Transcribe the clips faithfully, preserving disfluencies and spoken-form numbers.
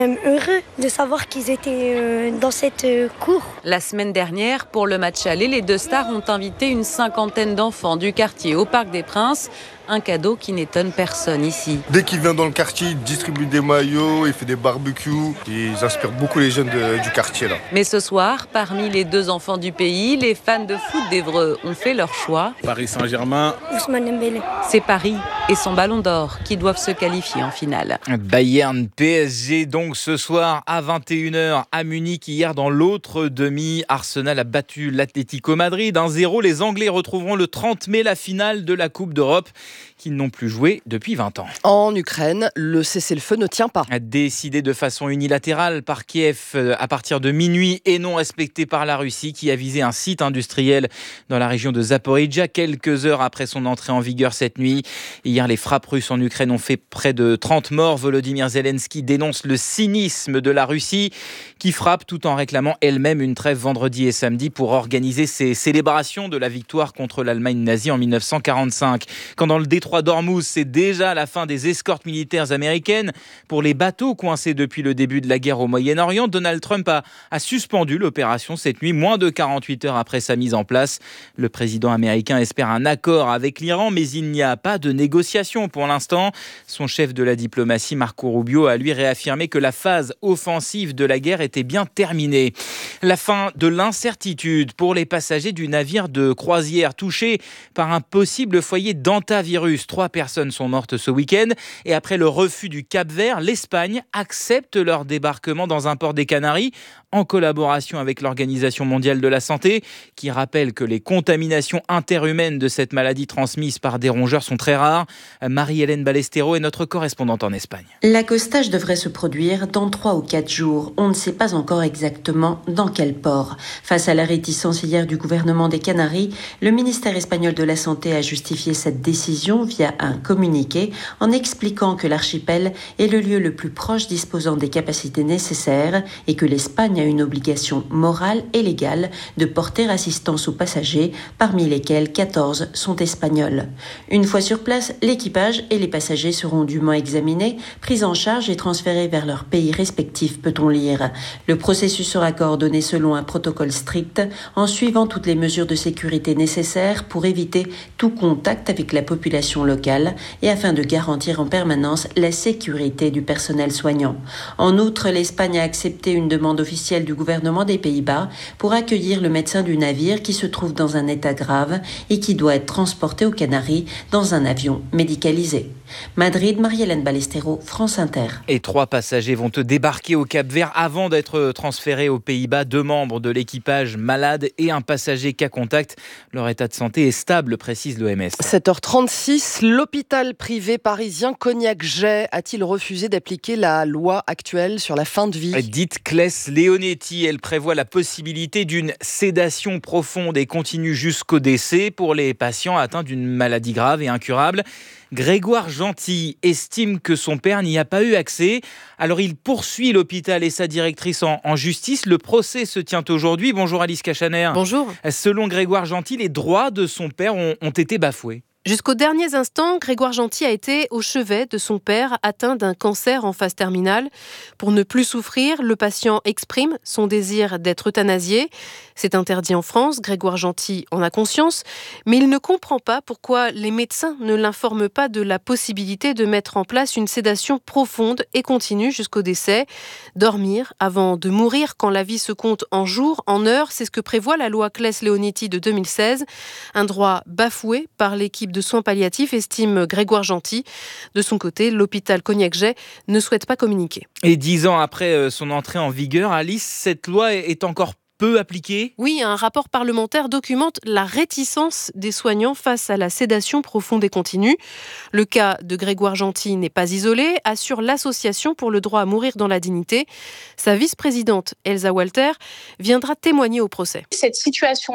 Même heureux de savoir qu'ils étaient euh, dans cette euh, cour. La semaine dernière, pour le match aller, les deux stars ont invité une cinquantaine d'enfants du quartier au Parc des Princes. Un cadeau qui n'étonne personne ici. Dès qu'il vient dans le quartier, il distribue des maillots, il fait des barbecues. Ils inspirent beaucoup les jeunes de, du quartier là. Mais ce soir, parmi les deux enfants du pays, les fans de foot d'Évreux ont fait leur choix. Paris Saint-Germain. Ousmane Dembélé. C'est Paris et son ballon d'or qui doivent se qualifier en finale. Bayern P S G donc ce soir à vingt et une heures à Munich. Hier dans l'autre demi, Arsenal a battu l'Atlético Madrid un zéro. Les Anglais retrouveront le trente mai la finale de la Coupe d'Europe qu'ils n'ont plus joué depuis vingt ans. En Ukraine, le cessez-le-feu ne tient pas. Décidé de façon unilatérale par Kiev à partir de minuit et non respecté par la Russie qui a visé un site industriel dans la région de Zaporijjia quelques heures après son entrée en vigueur cette nuit. Hier, les frappes russes en Ukraine ont fait près de trente morts. Volodymyr Zelensky dénonce le cynisme de la Russie qui frappe tout en réclamant elle-même une trêve vendredi et samedi pour organiser ses célébrations de la victoire contre l'Allemagne nazie en mille neuf cent quarante-cinq. Quand dans le détroit d'Ormuz, c'est déjà la fin des escortes militaires américaines pour les bateaux coincés depuis le début de la guerre au Moyen-Orient. Donald Trump a, a suspendu l'opération cette nuit, moins de quarante-huit heures après sa mise en place. Le président américain espère un accord avec l'Iran, mais il n'y a pas de négociation pour l'instant. Son chef de la diplomatie, Marco Rubio, a lui réaffirmé que la phase offensive de la guerre était bien terminée. La fin de l'incertitude pour les passagers du navire de croisière touché par un possible foyer d'hantavirus. Trois personnes sont mortes ce week-end et après le refus du Cap-Vert, l'Espagne accepte leur débarquement dans un port des Canaries en collaboration avec l'Organisation mondiale de la santé qui rappelle que les contaminations interhumaines de cette maladie transmise par des rongeurs sont très rares. Marie-Hélène Ballestero est notre correspondante en Espagne. L'accostage devrait se produire dans trois ou quatre jours. On ne sait pas encore exactement dans quel port. Face à la réticence hier du gouvernement des Canaries, le ministère espagnol de la Santé a justifié cette décision via un communiqué en expliquant que l'archipel est le lieu le plus proche disposant des capacités nécessaires et que l'Espagne a une obligation morale et légale de porter assistance aux passagers, parmi lesquels quatorze sont espagnols. Une fois sur place, l'équipage et les passagers seront dûment examinés, pris en charge et transférés vers leur pays respectif, peut-on lire. Le processus sera coordonné selon un protocole strict, en suivant toutes les mesures de sécurité nécessaires pour éviter tout contact avec la population locale et afin de garantir en permanence la sécurité du personnel soignant. En outre, l'Espagne a accepté une demande officielle du gouvernement des Pays-Bas pour accueillir le médecin du navire qui se trouve dans un état grave et qui doit être transporté aux Canaries dans un avion médicalisé. Madrid, Marie-Hélène Ballestero, France Inter. Et trois passagers vont débarquer au Cap-Vert avant d'être transférés aux Pays-Bas. Deux membres de l'équipage malades et un passager cas contact. Leur état de santé est stable, précise l'O M S. sept heures trente-six, l'hôpital privé parisien Cognac-Jay a-t-il refusé d'appliquer la loi actuelle sur la fin de vie ? Dite Claes Leonetti, elle prévoit la possibilité d'une sédation profonde et continue jusqu'au décès pour les patients atteints d'une maladie grave et incurable. Grégoire Gentil estime que son père n'y a pas eu accès. Alors il poursuit l'hôpital et sa directrice en, en justice. Le procès se tient aujourd'hui. Bonjour Alice Cachaner. Bonjour. Selon Grégoire Gentil, les droits de son père ont, ont été bafoués. Jusqu'aux derniers instants, Grégoire Gentil a été au chevet de son père atteint d'un cancer en phase terminale. Pour ne plus souffrir, le patient exprime son désir d'être euthanasié. C'est interdit en France, Grégoire Gentil en a conscience, mais il ne comprend pas pourquoi les médecins ne l'informent pas de la possibilité de mettre en place une sédation profonde et continue jusqu'au décès. Dormir avant de mourir quand la vie se compte en jours, en heures, c'est ce que prévoit la loi Claes Leonetti de deux mille seize. Un droit bafoué par l'équipe de soins palliatifs, estime Grégoire Gentil. De son côté, l'hôpital Cognac-Jay ne souhaite pas communiquer. Et dix ans après son entrée en vigueur, Alice, cette loi est encore peu appliquée ? Oui, un rapport parlementaire documente la réticence des soignants face à la sédation profonde et continue. Le cas de Grégoire Gentil n'est pas isolé, assure l'Association pour le droit à mourir dans la dignité. Sa vice-présidente, Elsa Walter, viendra témoigner au procès. Cette situation-là,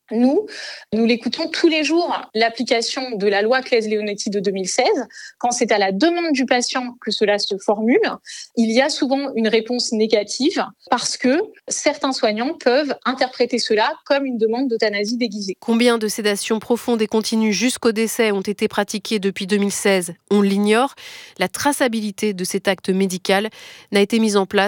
Nous, nous l'écoutons tous les jours, l'application de la loi Claes-Leonetti de deux mille seize. Quand c'est à la demande du patient que cela se formule, il y a souvent une réponse négative parce que certains soignants peuvent interpréter cela comme une demande d'euthanasie déguisée. Combien de sédations profondes et continues jusqu'au décès ont été pratiquées depuis deux mille seize ? On l'ignore. La traçabilité de cet acte médical n'a été mise en place